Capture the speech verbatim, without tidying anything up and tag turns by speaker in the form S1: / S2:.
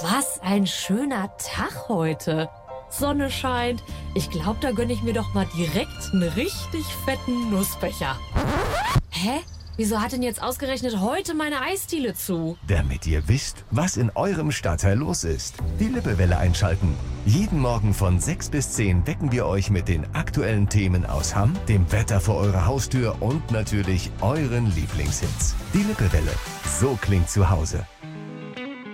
S1: Was ein schöner Tag heute. Sonne scheint. Ich glaube, da gönne ich mir doch mal direkt einen richtig fetten Nussbecher. Hä? Wieso hat denn jetzt ausgerechnet heute meine Eisdiele zu?
S2: Damit ihr wisst, was in eurem Stadtteil los ist. Die Lippewelle einschalten. Jeden Morgen von sechs bis zehn wecken wir euch mit den aktuellen Themen aus Hamm, dem Wetter vor eurer Haustür und natürlich euren Lieblingshits. Die Lippewelle. So klingt zu Hause.